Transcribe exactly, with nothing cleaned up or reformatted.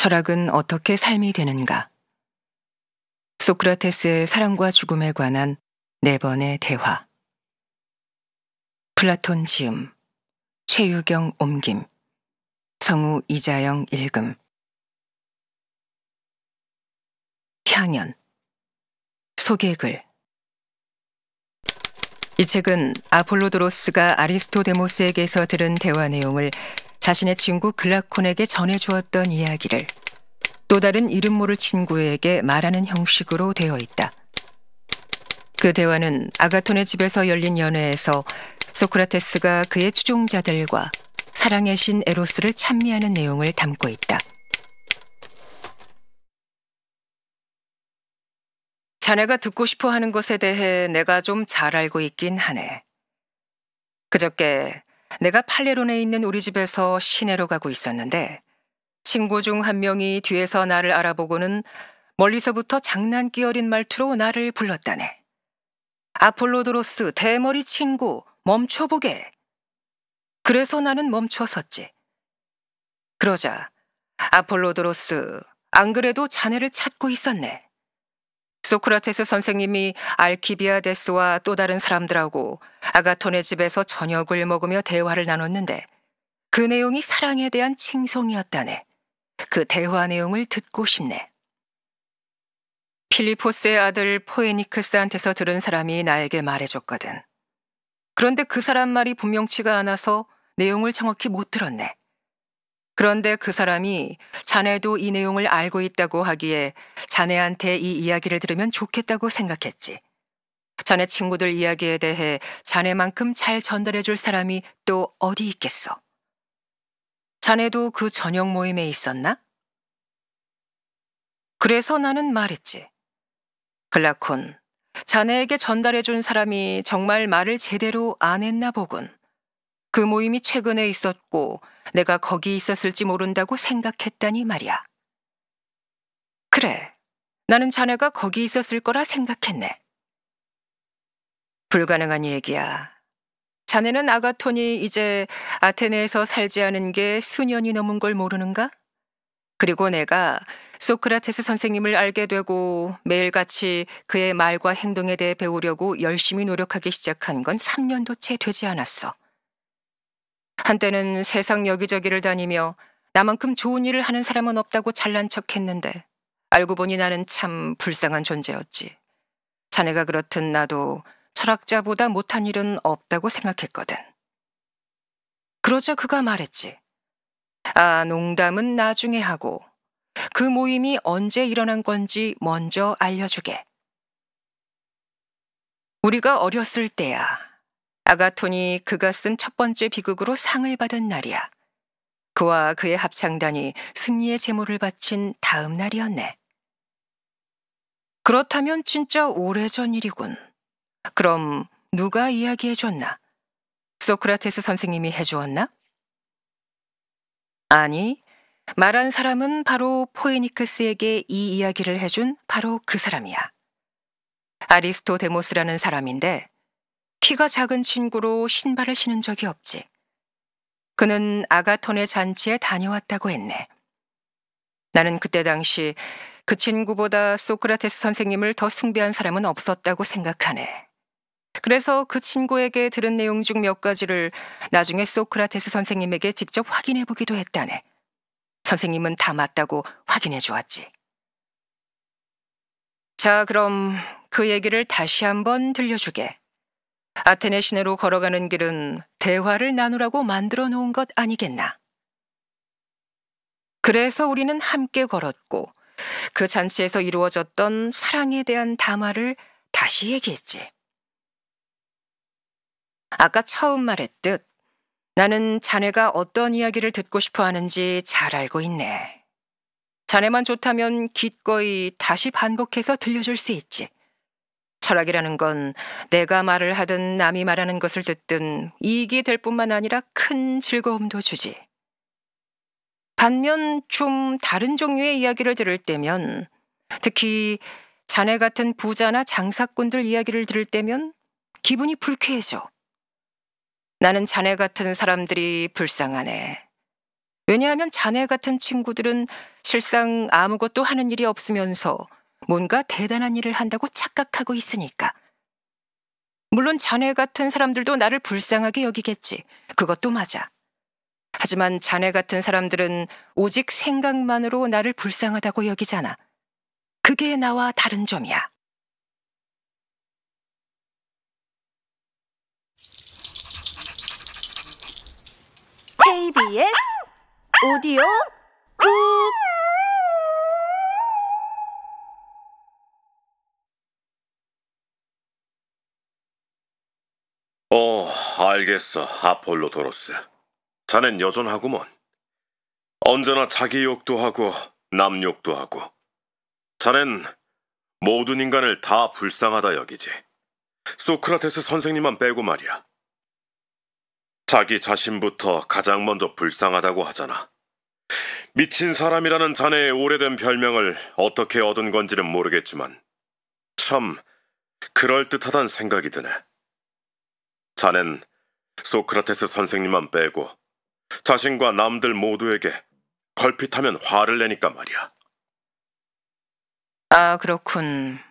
철학은 어떻게 삶이 되는가? 소크라테스의 사랑과 죽음에 관한 네 번의 대화. 플라톤 지음, 최유경 옮김, 성우 이자영 읽음. 향연. 소개글. 이 책은 아폴로도로스가 아리스토데모스에게서 들은 대화 내용을 자신의 친구 글라콘에게 전해주었던 이야기를 또 다른 이름 모를 친구에게 말하는 형식으로 되어 있다. 그 대화는 아가톤의 집에서 열린 연회에서 소크라테스가 그의 추종자들과 사랑의 신 에로스를 찬미하는 내용을 담고 있다. 자네가 듣고 싶어 하는 것에 대해 내가 좀 잘 알고 있긴 하네. 그저께 내가 팔레론에 있는 우리 집에서 시내로 가고 있었는데 친구 중 한 명이 뒤에서 나를 알아보고는 멀리서부터 장난기 어린 말투로 나를 불렀다네. 아폴로도로스 대머리 친구 멈춰보게. 그래서 나는 멈춰섰지. 그러자 아폴로도로스, 안 그래도 자네를 찾고 있었네. 소크라테스 선생님이 알키비아데스와 또 다른 사람들하고 아가톤의 집에서 저녁을 먹으며 대화를 나눴는데 그 내용이 사랑에 대한 칭송이었다네. 그 대화 내용을 듣고 싶네. 필리포스의 아들 포에니크스한테서 들은 사람이 나에게 말해줬거든. 그런데 그 사람 말이 분명치가 않아서 내용을 정확히 못 들었네. 그런데 그 사람이 자네도 이 내용을 알고 있다고 하기에 자네한테 이 이야기를 들으면 좋겠다고 생각했지. 자네 친구들 이야기에 대해 자네만큼 잘 전달해 줄 사람이 또 어디 있겠어? 자네도 그 저녁 모임에 있었나? 그래서 나는 말했지. 글라콘, 자네에게 전달해 준 사람이 정말 말을 제대로 안 했나 보군. 그 모임이 최근에 있었고 내가 거기 있었을지 모른다고 생각했다니 말이야. 그래, 나는 자네가 거기 있었을 거라 생각했네. 불가능한 얘기야. 자네는 아가톤이 이제 아테네에서 살지 않은 게 수년이 넘은 걸 모르는가? 그리고 내가 소크라테스 선생님을 알게 되고 매일같이 그의 말과 행동에 대해 배우려고 열심히 노력하기 시작한 건 삼 년도 채 되지 않았어. 한때는 세상 여기저기를 다니며 나만큼 좋은 일을 하는 사람은 없다고 잘난 척했는데 알고 보니 나는 참 불쌍한 존재였지. 자네가 그렇듯 나도 철학자보다 못한 일은 없다고 생각했거든. 그러자 그가 말했지. 아, 농담은 나중에 하고 그 모임이 언제 일어난 건지 먼저 알려주게. 우리가 어렸을 때야. 아가톤이 그가 쓴 첫 번째 비극으로 상을 받은 날이야. 그와 그의 합창단이 승리의 제모를 바친 다음 날이었네. 그렇다면 진짜 오래전 일이군. 그럼 누가 이야기해줬나? 소크라테스 선생님이 해주었나? 아니, 말한 사람은 바로 포에니크스에게 이 이야기를 해준 바로 그 사람이야. 아리스토데모스라는 사람인데 키가 작은 친구로 신발을 신은 적이 없지. 그는 아가톤의 잔치에 다녀왔다고 했네. 나는 그때 당시 그 친구보다 소크라테스 선생님을 더 숭배한 사람은 없었다고 생각하네. 그래서 그 친구에게 들은 내용 중 몇 가지를 나중에 소크라테스 선생님에게 직접 확인해 보기도 했다네. 선생님은 다 맞다고 확인해 주었지. 자, 그럼 그 얘기를 다시 한번 들려주게. 아테네 시내로 걸어가는 길은 대화를 나누라고 만들어 놓은 것 아니겠나? 그래서 우리는 함께 걸었고 그 잔치에서 이루어졌던 사랑에 대한 담화를 다시 얘기했지. 아까 처음 말했듯 나는 자네가 어떤 이야기를 듣고 싶어 하는지 잘 알고 있네. 자네만 좋다면 기꺼이 다시 반복해서 들려줄 수 있지. 철학이라는 건 내가 말을 하든 남이 말하는 것을 듣든 이익이 될 뿐만 아니라 큰 즐거움도 주지. 반면 좀 다른 종류의 이야기를 들을 때면, 특히 자네 같은 부자나 장사꾼들 이야기를 들을 때면 기분이 불쾌해져. 나는 자네 같은 사람들이 불쌍하네. 왜냐하면 자네 같은 친구들은 실상 아무것도 하는 일이 없으면서 뭔가 대단한 일을 한다고 착각하고 있으니까. 물론 자네 같은 사람들도 나를 불쌍하게 여기겠지. 그것도 맞아. 하지만 자네 같은 사람들은 오직 생각만으로 나를 불쌍하다고 여기잖아. 그게 나와 다른 점이야. 케이비에스 오디오 북 어, 알겠어, 아폴로 도로스. 자넨 여전하구먼. 언제나 자기 욕도 하고 남 욕도 하고. 자넨 모든 인간을 다 불쌍하다 여기지. 소크라테스 선생님만 빼고 말이야. 자기 자신부터 가장 먼저 불쌍하다고 하잖아. 미친 사람이라는 자네의 오래된 별명을 어떻게 얻은 건지는 모르겠지만 참 그럴듯하단 생각이 드네. 자넨 소크라테스 선생님만 빼고 자신과 남들 모두에게 걸핏하면 화를 내니까 말이야. 아, 그렇군.